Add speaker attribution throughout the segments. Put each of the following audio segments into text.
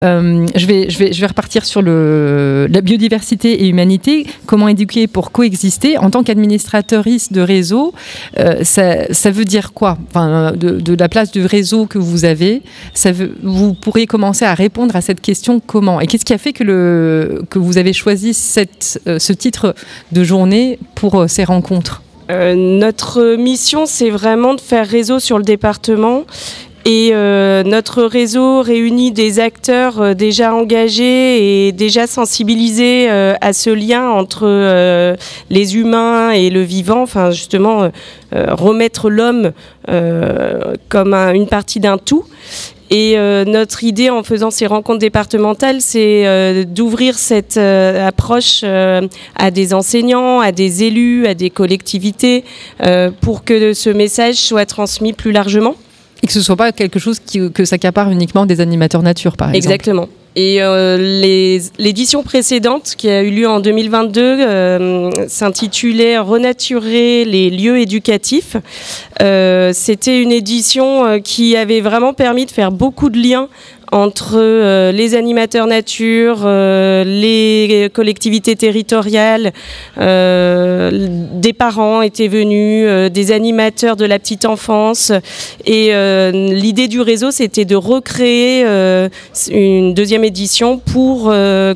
Speaker 1: Je vais repartir sur la biodiversité et humanité. Comment éduquer pour coexister en tant qu'administratrice de réseau, ça veut dire quoi? Enfin, de la place du réseau que vous avez, vous pourriez commencer à répondre à cette question comment? Et qu'est-ce qui a fait que vous avez choisi ce titre de journée pour ces rencontres?
Speaker 2: Notre mission, c'est vraiment de faire réseau sur le département. Et notre réseau réunit des acteurs déjà engagés et déjà sensibilisés à ce lien entre les humains et le vivant. Enfin, justement, remettre l'homme comme une partie d'un tout. Et notre idée en faisant ces rencontres départementales, c'est d'ouvrir cette approche à des enseignants, à des élus, à des collectivités, pour que ce message soit transmis plus largement.
Speaker 1: Et que ce ne soit pas quelque chose que s'accapare uniquement des animateurs nature, par exemple.
Speaker 2: Exactement. Et l'édition précédente, qui a eu lieu en 2022, s'intitulait « Renaturer les lieux éducatifs ». C'était une édition qui avait vraiment permis de faire beaucoup de liens entre les animateurs nature, les collectivités territoriales, des parents étaient venus, des animateurs de la petite enfance. Et l'idée du réseau, c'était de recréer une deuxième édition pour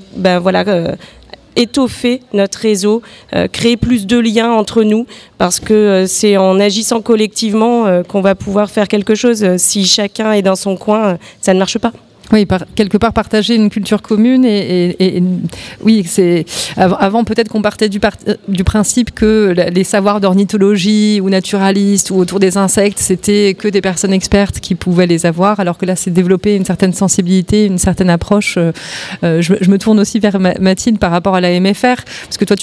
Speaker 2: étoffer notre réseau, créer plus de liens entre nous, parce que c'est en agissant collectivement qu'on va pouvoir faire quelque chose. Si chacun est dans son coin, ça ne marche pas.
Speaker 1: Oui, quelque part partager une culture commune et oui, c'est avant peut-être qu'on partait du principe que les savoirs d'ornithologie ou naturalistes ou autour des insectes, c'était que des personnes expertes qui pouvaient les avoir, alors que là, c'est développer une certaine sensibilité, une certaine approche. Je me tourne aussi vers Mathilde par rapport à la MFR, parce que toi,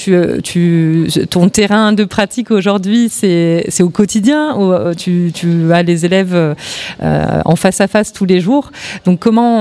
Speaker 1: ton terrain de pratique aujourd'hui, c'est au quotidien, où tu as les élèves en face à face tous les jours. Donc comment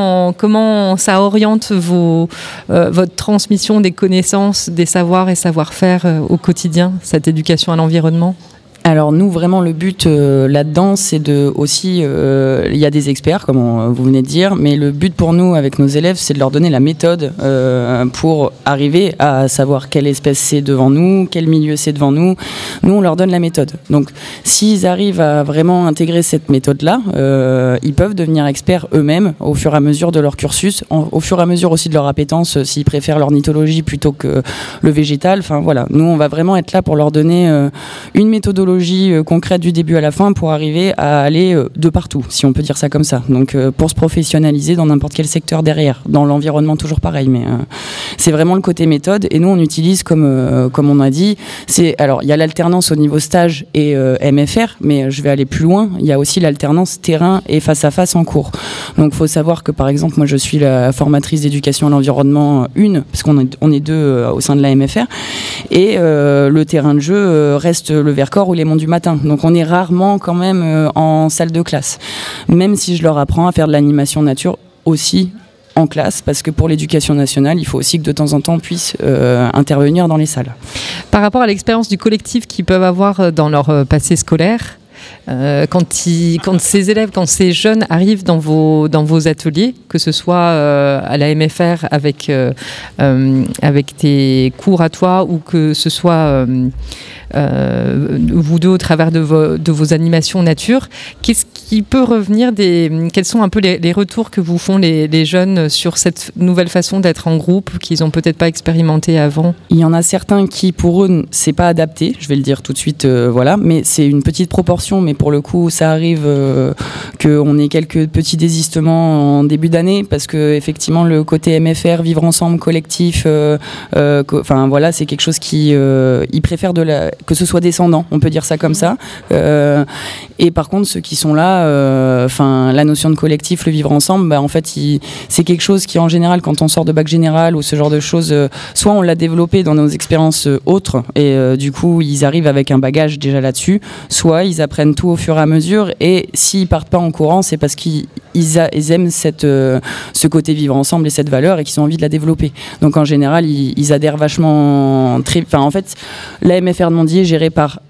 Speaker 1: ça oriente votre transmission des connaissances, des savoirs et savoir-faire au quotidien, cette éducation à l'environnement?
Speaker 3: Alors nous, vraiment, le but là-dedans, c'est de aussi, il y a des experts, comme vous venez de dire, mais le but pour nous, avec nos élèves, c'est de leur donner la méthode pour arriver à savoir quelle espèce c'est devant nous, quel milieu c'est devant nous. Nous, on leur donne la méthode. Donc, s'ils arrivent à vraiment intégrer cette méthode-là, ils peuvent devenir experts eux-mêmes au fur et à mesure de leur cursus, au fur et à mesure aussi de leur appétence, s'ils préfèrent l'ornithologie plutôt que le végétal. Enfin, voilà. Nous, on va vraiment être là pour leur donner une méthodologie concrète du début à la fin pour arriver à aller de partout, si on peut dire ça comme ça. Donc pour se professionnaliser dans n'importe quel secteur derrière, dans l'environnement toujours pareil, mais c'est vraiment le côté méthode. Et nous on utilise comme on a dit, alors il y a l'alternance au niveau stage et MFR, mais je vais aller plus loin. Il y a aussi l'alternance terrain et face à face en cours. Donc faut savoir que par exemple moi je suis la formatrice d'éducation à l'environnement parce qu'on est deux au sein de la MFR, et le terrain de jeu reste le Vercors ou les Monts du Matin. Donc on est rarement quand même en salle de classe. Même si je leur apprends à faire de l'animation nature aussi en classe, parce que pour l'éducation nationale, il faut aussi que de temps en temps on puisse intervenir dans les salles.
Speaker 1: Par rapport à l'expérience du collectif qu'ils peuvent avoir dans leur passé scolaire, quand ces élèves, quand ces jeunes arrivent dans vos ateliers, que ce soit à la MFR avec tes cours à toi, ou que ce soit vous deux au travers de vos animations nature, qu'est-ce qui peut revenir quels sont un peu les retours que vous font les jeunes sur cette nouvelle façon d'être en groupe qu'ils n'ont peut-être pas expérimenté avant?
Speaker 3: Il y en a certains qui, pour eux, c'est pas adapté, je vais le dire tout de suite, voilà, mais c'est une petite proportion, mais pour le coup, ça arrive qu'on ait quelques petits désistements en début d'année, parce que effectivement, le côté MFR, vivre ensemble, collectif, enfin voilà, c'est quelque chose qui ils préfèrent que ce soit descendant, on peut dire ça comme ça. Et par contre, ceux qui sont là, la notion de collectif, le vivre ensemble, en fait, c'est quelque chose qui, en général, quand on sort de bac général ou ce genre de choses, soit on l'a développé dans nos expériences autres, et du coup, ils arrivent avec un bagage déjà là-dessus, soit ils apprennent tout au fur et à mesure, et s'ils partent pas en courant, c'est parce qu'ils aiment ce côté vivre ensemble et cette valeur, et qu'ils ont envie de la développer. Donc en général, ils adhèrent vachement en fait, la MFR de Mondier est gérée par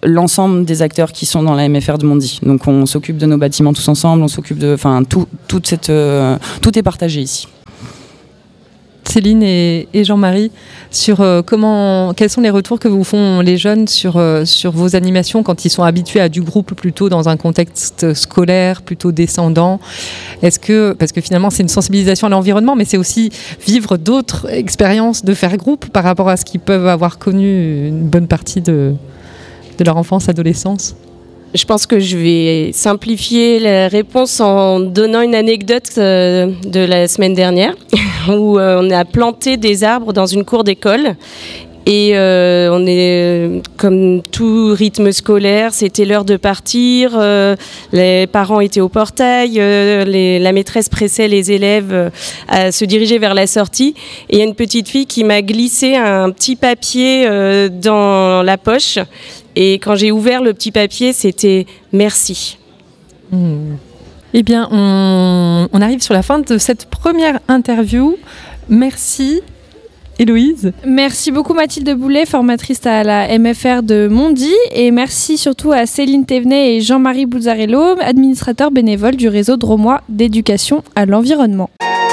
Speaker 3: l'ensemble des acteurs qui sont dans la MFR de Mondy. Donc on s'occupe de nos bâtiments tous ensemble, on s'occupe de, tout est partagé ici.
Speaker 1: Céline et Jean-Marie, sur quels sont les retours que vous font les jeunes sur vos animations quand ils sont habitués à du groupe plutôt dans un contexte scolaire, plutôt descendant. Parce que finalement c'est une sensibilisation à l'environnement, mais c'est aussi vivre d'autres expériences de faire groupe par rapport à ce qu'ils peuvent avoir connu une bonne partie de leur enfance, adolescence.
Speaker 2: Je pense que je vais simplifier la réponse en donnant une anecdote de la semaine dernière où on a planté des arbres dans une cour d'école et on est comme tout rythme scolaire, c'était l'heure de partir, les parents étaient au portail, la maîtresse pressait les élèves à se diriger vers la sortie et il y a une petite fille qui m'a glissé un petit papier dans la poche. Et quand j'ai ouvert le petit papier, c'était « merci ».
Speaker 1: Eh bien, on arrive sur la fin de cette première interview. Merci, Héloïse.
Speaker 4: Merci beaucoup Mathilde Boulet, formatrice à la MFR de Mondy. Et merci surtout à Céline Thévenet et Jean-Marie Buzzarello, administrateurs bénévoles du réseau drômois d'éducation à l'environnement.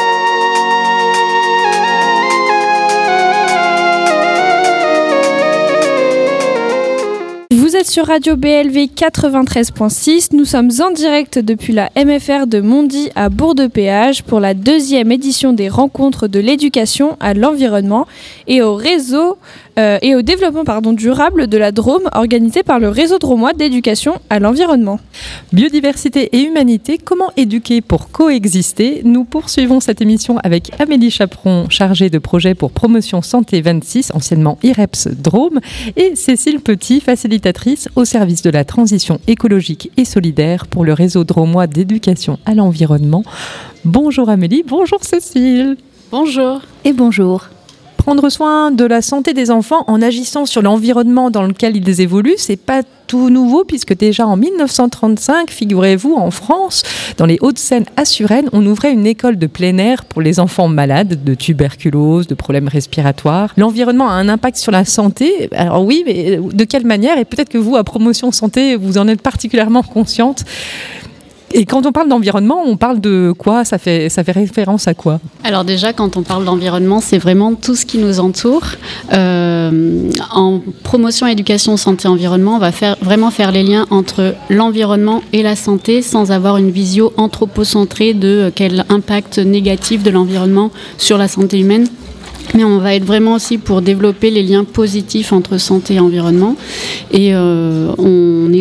Speaker 4: Vous êtes sur Radio BLV 93.6. Nous sommes en direct depuis la MFR de Mondy à Bourg-de-Péage pour la 2e édition des rencontres de l'éducation à l'environnement et au développement durable de la Drôme organisée par le réseau drômois d'éducation à l'environnement.
Speaker 1: Biodiversité et humanité, comment éduquer pour coexister ? Nous poursuivons cette émission avec Amélie Chaperon, chargée de projet pour Promotion Santé 26, anciennement IREPS Drôme, et Cécile Petit, facilitatrice au service de la transition écologique et solidaire pour le réseau drômois d'éducation à l'environnement. Bonjour Amélie, bonjour Cécile.
Speaker 5: Bonjour.
Speaker 1: Et bonjour. Prendre soin de la santé des enfants en agissant sur l'environnement dans lequel ils évoluent, c'est pas tout nouveau puisque déjà en 1935, figurez-vous, en France, dans les Hauts-de-Seine à Suresnes, on ouvrait une école de plein air pour les enfants malades de tuberculose, de problèmes respiratoires. L'environnement a un impact sur la santé. Alors oui, mais de quelle manière ? Et peut-être que vous, à Promotion Santé, vous en êtes particulièrement consciente. Et quand on parle d'environnement, on parle de quoi ? Ça fait référence à quoi ?
Speaker 5: Alors déjà, quand on parle d'environnement, c'est vraiment tout ce qui nous entoure. En promotion, éducation, santé, environnement, on va vraiment faire les liens entre l'environnement et la santé sans avoir une vision anthropocentrée de quel impact négatif de l'environnement sur la santé humaine. Mais on va être vraiment aussi pour développer les liens positifs entre santé et environnement. Et on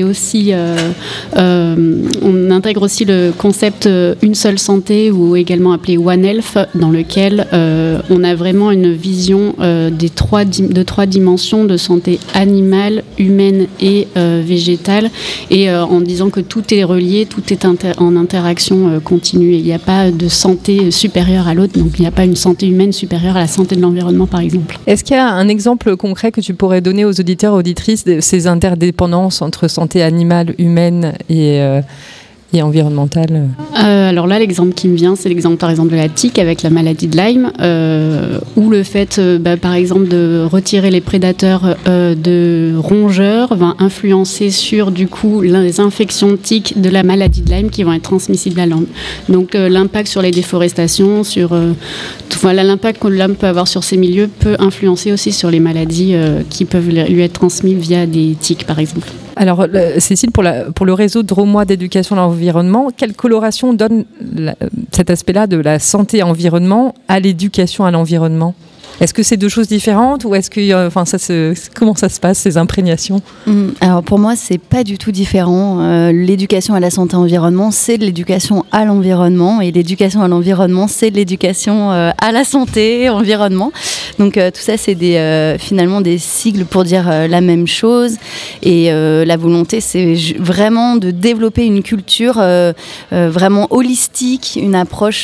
Speaker 5: intègre aussi le concept Une seule santé, ou également appelé One Health, dans lequel on a vraiment une vision de trois dimensions de santé animale, humaine et végétale. Et en disant que tout est relié, tout est en interaction continue. Il n'y a pas de santé supérieure à l'autre, donc il n'y a pas une santé humaine supérieure à la santé de l'environnement, par exemple.
Speaker 1: Est-ce qu'il y a un exemple concret que tu pourrais donner aux auditeurs et auditrices de ces interdépendances entre santé animale, humaine et environnementale ?
Speaker 5: Alors là, l'exemple qui me vient, c'est l'exemple par exemple de la tique avec la maladie de Lyme, où le fait, par exemple, de retirer les prédateurs de rongeurs va influencer sur du coup les infections de tiques de la maladie de Lyme qui vont être transmissibles à l'homme. Donc l'impact sur les déforestations, sur l'impact que l'homme peut avoir sur ces milieux peut influencer aussi sur les maladies qui peuvent lui être transmises via des tiques, par exemple.
Speaker 1: Alors, Cécile, pour le réseau drômois d'éducation à l'environnement, quelle coloration donne cet aspect-là de la santé environnement à l'éducation à l'environnement ? Est-ce que c'est deux choses différentes ou est-ce que, comment ça se passe, ces imprégnations ?
Speaker 6: Alors pour moi, c'est pas du tout différent. L'éducation à la santé environnement, c'est de l'éducation à l'environnement, et l'éducation à l'environnement, c'est de l'éducation à la santé environnement. Donc tout ça, c'est finalement des sigles pour dire la même chose. Et la volonté, c'est vraiment de développer une culture vraiment holistique, une approche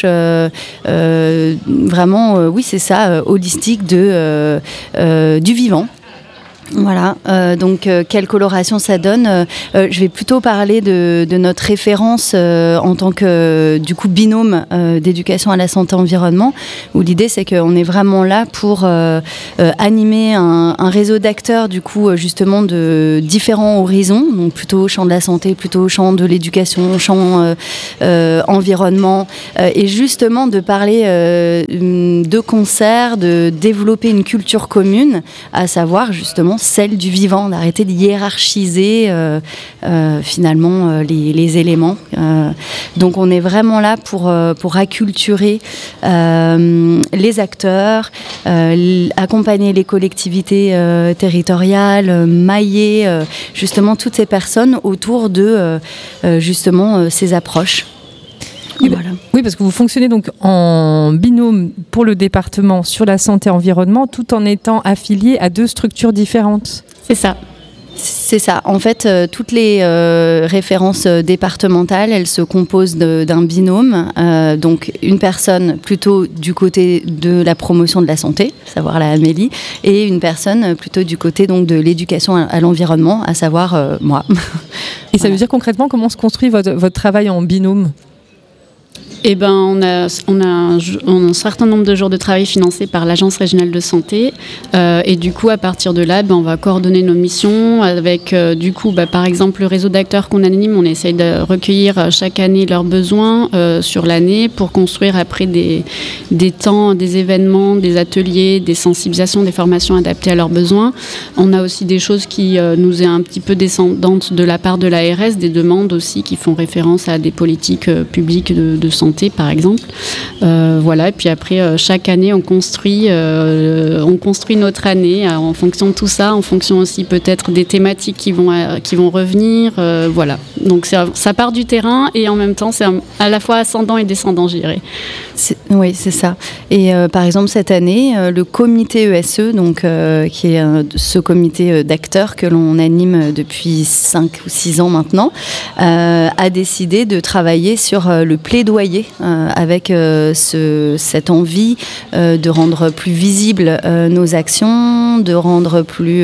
Speaker 6: vraiment, oui, c'est ça, holistique du vivant. Voilà, donc quelle coloration ça donne. Je vais plutôt parler de notre référence en tant que du coup binôme d'éducation à la santé environnement, où l'idée c'est qu'on est vraiment là pour animer un réseau d'acteurs du coup justement de différents horizons, donc plutôt au champ de la santé, plutôt au champ de l'éducation, au champ environnement, et justement de parler de concert, de développer une culture commune, à savoir justement celle du vivant, d'arrêter de hiérarchiser finalement les éléments. Donc on est vraiment là pour acculturer les acteurs, accompagner les collectivités territoriales, mailler justement toutes ces personnes autour de justement ces approches.
Speaker 1: Oui, voilà. Oui, parce que vous fonctionnez donc en binôme pour le département sur la santé environnement, tout en étant affilié à 2 structures différentes.
Speaker 5: C'est ça.
Speaker 6: C'est ça. En fait, toutes les références départementales, elles se composent d'un binôme. Donc, une personne plutôt du côté de la promotion de la santé, à savoir la Amélie, et une personne plutôt du côté donc, de l'éducation à l'environnement, à savoir moi.
Speaker 1: Et ça veut dire concrètement comment se construit votre travail en binôme ?
Speaker 5: Eh ben, on a un certain nombre de jours de travail financés par l'Agence régionale de santé. Et du coup, à partir de là, on va coordonner nos missions avec, du coup, par exemple, le réseau d'acteurs qu'on anime. On essaye de recueillir chaque année leurs besoins sur l'année pour construire après des temps, des événements, des ateliers, des sensibilisations, des formations adaptées à leurs besoins. On a aussi des choses qui nous est un petit peu descendantes de la part de l'ARS, des demandes aussi qui font référence à des politiques publiques de santé, par exemple. Voilà. Et puis après, chaque année, on construit notre année en fonction de tout ça, en fonction aussi peut-être des thématiques qui vont revenir. Voilà. Donc ça part du terrain et en même temps, c'est à la fois ascendant et descendant, je dirais.
Speaker 6: Oui, c'est ça. Et par exemple, cette année, le comité ESE, donc, qui est ce comité d'acteurs que l'on anime depuis 5 ou 6 ans maintenant, a décidé de travailler sur le plaidoyer avec cette envie de rendre plus visibles nos actions, de rendre plus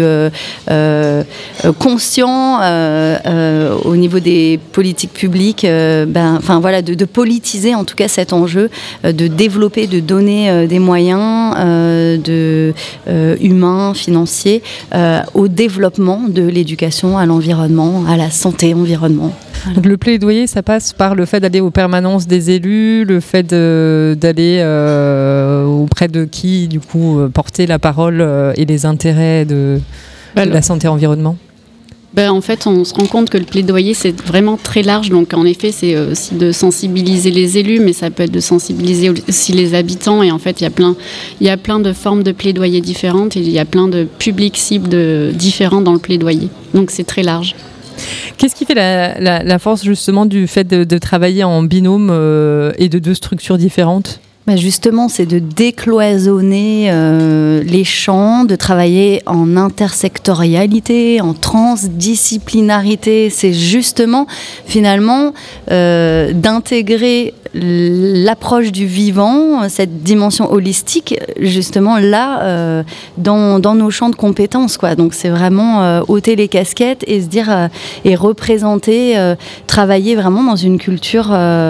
Speaker 6: conscients au niveau des politiques publiques, voilà, de politiser en tout cas cet enjeu, de développer, de donner des moyens humains, financiers au développement de l'éducation à l'environnement, à la santé environnement. Voilà.
Speaker 1: Donc le plaidoyer, ça passe par le fait d'aller aux permanences des élus, le fait d'aller auprès de qui, du coup, porter la parole et les intérêts de la santé environnement.
Speaker 5: En fait, on se rend compte que le plaidoyer, c'est vraiment très large. Donc, en effet, c'est aussi de sensibiliser les élus, mais ça peut être de sensibiliser aussi les habitants. Et en fait, il y a plein de formes de plaidoyer différentes et il y a plein de publics cibles différents dans le plaidoyer. Donc, c'est très large.
Speaker 1: Qu'est-ce qui fait la force, justement, du fait de travailler en binôme et de 2 structures différentes ?
Speaker 6: Justement, c'est de décloisonner les champs, de travailler en intersectorialité, en transdisciplinarité. C'est justement, finalement, d'intégrer l'approche du vivant, cette dimension holistique, justement là, dans nos champs de compétences, quoi. Donc, c'est vraiment ôter les casquettes et se dire, et représenter, travailler vraiment dans une culture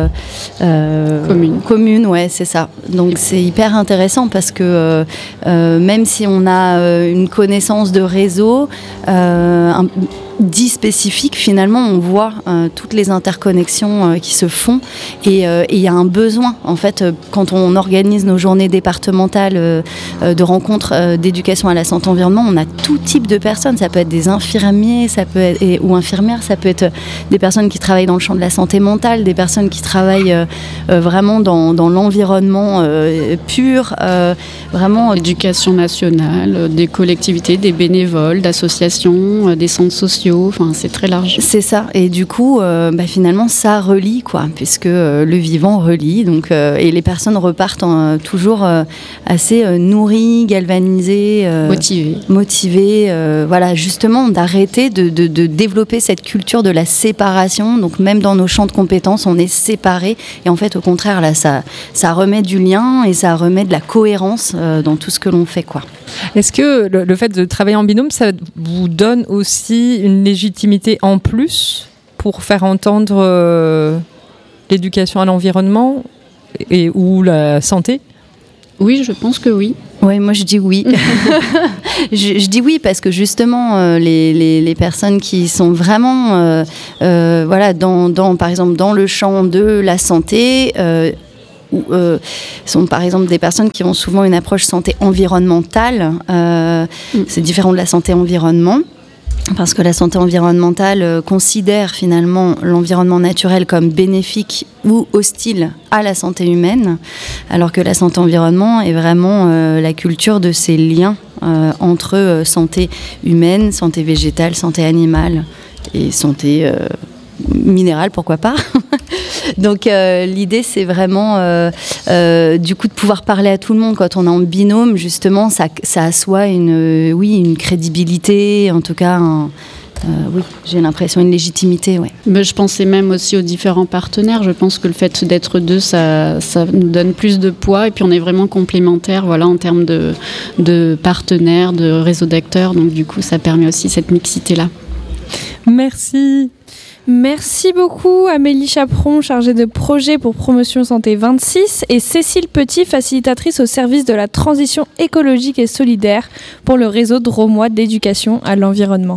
Speaker 6: commune, ouais, c'est ça. Donc c'est hyper intéressant parce que même si on a une connaissance de réseau dit spécifique, finalement on voit toutes les interconnexions qui se font et il y a un besoin en fait quand on organise nos journées départementales de rencontres d'éducation à la santé environnement, on a tout type de personnes, ça peut être des infirmiers, ça peut être, ou infirmières, ça peut être des personnes qui travaillent dans le champ de la santé mentale, des personnes qui travaillent vraiment dans l'environnement pur, vraiment
Speaker 5: l'éducation nationale, des collectivités, des bénévoles, d'associations, des centres sociaux, sociaux, enfin c'est très large.
Speaker 6: C'est ça, et du coup, finalement, ça relie, quoi, puisque le vivant relie, donc, et les personnes repartent toujours assez nourries, galvanisées, motivées, voilà, justement, d'arrêter de développer cette culture de la séparation, donc même dans nos champs de compétences, on est séparés, et en fait, au contraire, là, ça remet du lien, et ça remet de la cohérence dans tout ce que l'on fait, quoi.
Speaker 1: Est-ce que le fait de travailler en binôme, ça vous donne aussi une légitimité en plus pour faire entendre l'éducation à l'environnement ou la santé ?
Speaker 5: Oui, je pense que oui.
Speaker 6: Oui, moi je dis oui. je dis oui parce que justement, les personnes qui sont vraiment, voilà, par exemple, dans le champ de la santé, sont par exemple des personnes qui ont souvent une approche santé environnementale. C'est différent de la santé environnement. Parce que la santé environnementale considère finalement l'environnement naturel comme bénéfique ou hostile à la santé humaine, alors que la santé environnement est vraiment la culture de ces liens entre santé humaine, santé végétale, santé animale et santé minérale, pourquoi pas. Donc l'idée c'est vraiment du coup de pouvoir parler à tout le monde quand on est en binôme, justement ça assoit une crédibilité, en tout cas oui, j'ai l'impression une légitimité. Ouais.
Speaker 5: Mais je pensais même aussi aux différents partenaires. Je pense que le fait d'être deux, ça nous donne plus de poids et puis on est vraiment complémentaires, voilà, en termes de partenaires, de réseau d'acteurs. Donc du coup ça permet aussi cette mixité-là.
Speaker 1: Merci.
Speaker 4: Merci beaucoup Amélie Chaperon, chargée de projet pour Promotion Santé 26, et Cécile Petit, facilitatrice au service de la transition écologique et solidaire pour le réseau drômois d'éducation à l'environnement.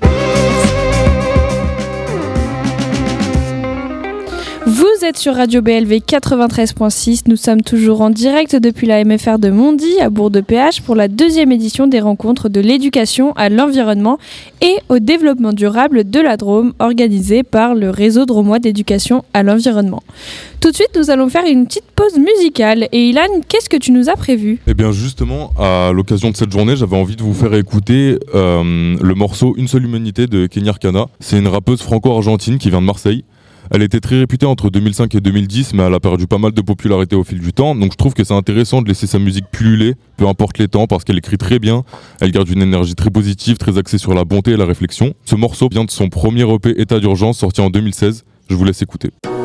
Speaker 4: Vous êtes sur Radio BLV 93.6, nous sommes toujours en direct depuis la MFR de Mondy à Bourg-de-Péage pour la 2e édition des rencontres de l'éducation à l'environnement et au développement durable de la Drôme organisée par le réseau drômois d'éducation à l'environnement. Tout de suite, nous allons faire une petite pause musicale. Et Ilan, qu'est-ce que tu nous as prévu ?
Speaker 7: Eh bien justement, à l'occasion de cette journée, j'avais envie de vous faire écouter le morceau Une seule humanité de Kenya Arcana. C'est une rappeuse franco-argentine qui vient de Marseille. Elle était très réputée entre 2005 et 2010, mais elle a perdu pas mal de popularité au fil du temps. Donc je trouve que c'est intéressant de laisser sa musique pulluler, peu importe les temps, parce qu'elle écrit très bien. Elle garde une énergie très positive, très axée sur la bonté et la réflexion. Ce morceau vient de son premier EP État d'urgence, sorti en 2016. Je vous laisse écouter.